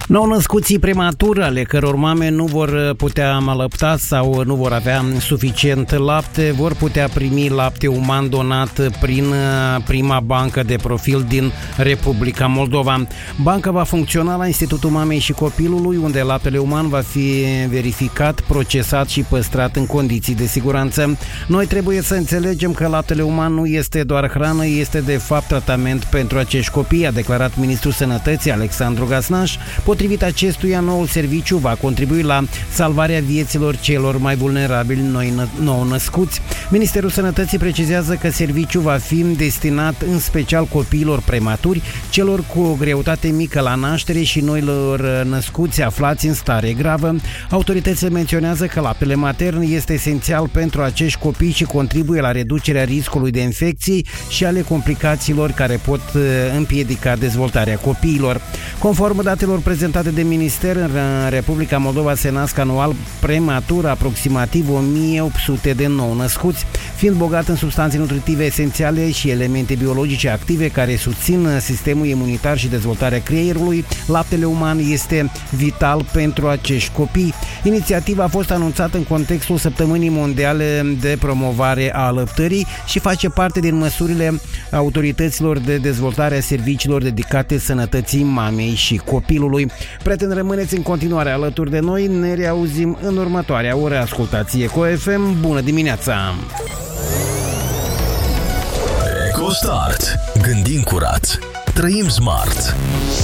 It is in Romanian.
Nou-născuții prematuri, ale căror mame nu vor putea alăpta sau nu vor avea suficient lapte, vor putea primi lapte uman donat prin prima bancă de profil din Republica Moldova. Banca va funcționa la Institutul Mamei și Copilului, unde laptele uman va fi verificat, procesat și păstrat în condiții de siguranță. Noi trebuie să înțelegem că laptele uman nu este doar hrană, este de fapt tratament pentru acești copii, a declarat Ministrul Sănătății Alexandru Gasnaș. Potrivit acestuia, noul serviciu va contribui la salvarea vieților celor mai vulnerabili nou-născuți. Ministerul Sănătății precizează că serviciul va fi destinat în special copiilor prematuri, celor cu o greutate mică la naștere și noilor născuți aflați în stare gravă. Autoritățile menționează că laptele matern este esențial pentru acești copii și contribuie la reducerea riscului de infecții și ale complicațiilor care pot împiedica dezvoltarea copiilor. Conform datelor prezentate de minister, în Republica Moldova se nasc anual prematur aproximativ 1800 de nou-născuți, fiind bogat în substanțe nutritive esențiale și elemente biologice active care susțin sistemul imunitar și dezvoltarea creierului. Laptele uman este vital pentru acești copii. Inițiativa a fost anunțată în contextul Săptămânii Mondiale de Promovare a Alăptării și face parte din măsurile autorităților de dezvoltare a serviciilor dedicate sănătății mamei și copilului. Prieteni, rămâneți în continuare alături de noi, ne reauzim în următoarea oră. Ascultați Eco FM, bună dimineața! EcoStart. Gândim curat, trăim smart.